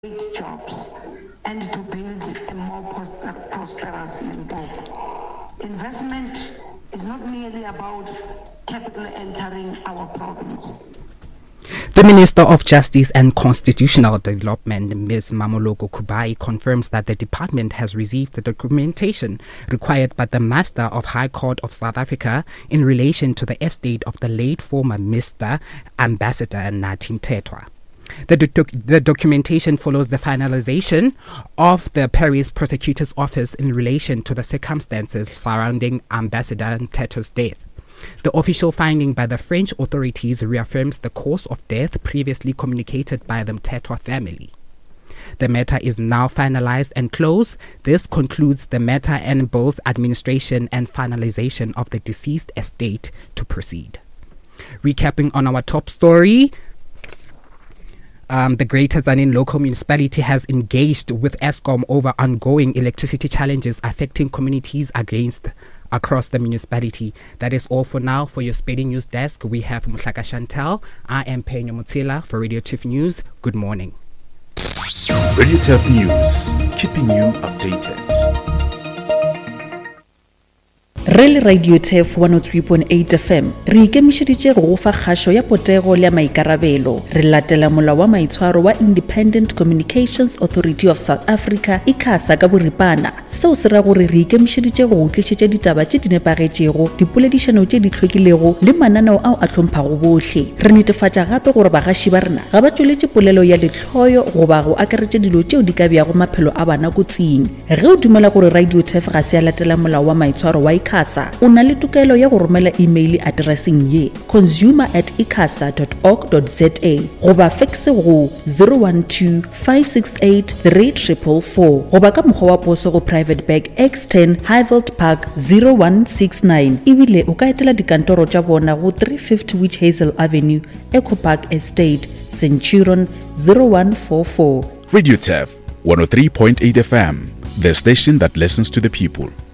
create jobs and to build a more prosperous Limpopo. Investment is not merely about capital entering our province. The Minister of Justice and Constitutional Development, Ms. Mamoloko Kubai, confirms that the department has received the documentation required by the Master of High Court of South Africa in relation to the estate of the late former Mr. Ambassador Nathi Mthethwa. The documentation follows the finalization of the Paris Prosecutor's Office in relation to the circumstances surrounding Ambassador Mthethwa's death. The official finding by the French authorities reaffirms the cause of death previously communicated by the Mthethwa family. The matter is now finalized and closed. This concludes the matter and bills administration and finalization of the deceased estate to proceed. Recapping on our top story, the Greater Tzaneen local municipality has engaged with Eskom over ongoing electricity challenges affecting communities across the municipality. That is all for now. For your Speedy News Desk, we have Muhlaka Chantel. I am Penyo Mutila for Radio Tiff News. Good morning. Radio Tiff News, keeping you updated. Re le Radio Tiff 103.8 FM re ikemišeditše go fa kgašo ya potego le maikarabelo. Re latela molao wa maitshwaro wa Independent Communications Authority of South Africa ICASA ka boripana. Seo se ra gore re ikemišeditše go tlišetša ditaba tše di nepagetšego, dipoledišano tše di hlwekilego le mananeo ao a hlomphang bohle. Re netefatša gape gore bagaši ba rena ga ba tšweletše polelo ya lehloyo goba go akaretša dilo tšeo di ka bjago maphelo a bana kotsing. Ge o dumela gore Radio Tiff ga se a latela molao wa maitshwaro wa ICASA, o na le tokelo ya go romela email addressing ye consumer@icasa.org.za goba faxe go 012 568 3444 goba ka mokgwa wa poso go Private Bag X10 Highveld Park 0169. ebile o ka etela dikantoro tša bona go 350 Witch Hazel Avenue, Eco Park Estate, Centurion 0144. Radio Tiff 103.8 FM, the station that listens to the people.